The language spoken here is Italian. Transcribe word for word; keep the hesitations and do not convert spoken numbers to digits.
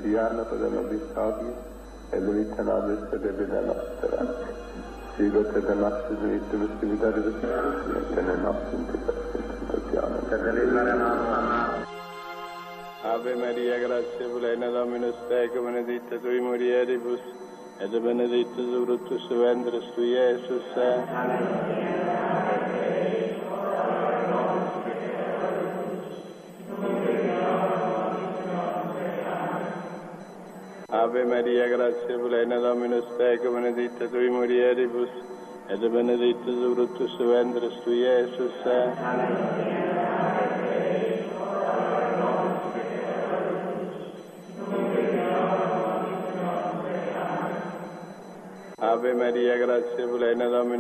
quotidiana per nobis hodie, e le vita nobis et de vida nostra. Sigo te de nostris vittime spiritualibus, et ne nostrum tentazione. Per realizzare la nostra Ave Maria, grazia plena, Dominus tecum, benedicta tui mulieribus, et benedictus fructus ventris tui, Iesus. Ave Maria, grazia plena, Dominus tecum, benedicta tui mulieribus, et benedictus fructus ventris tui, Iesus. Ave Maria, grazia plena, Dominus